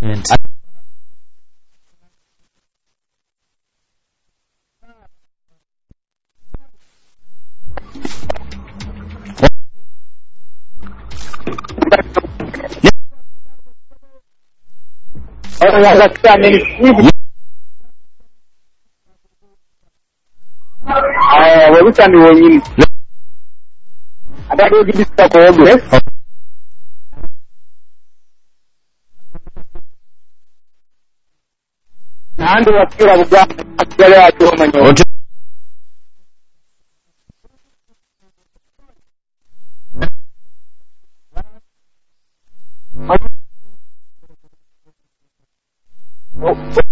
wabutani wenyini adade gidista ko wobe nandi wakira bugwa akale atoma nyo Oh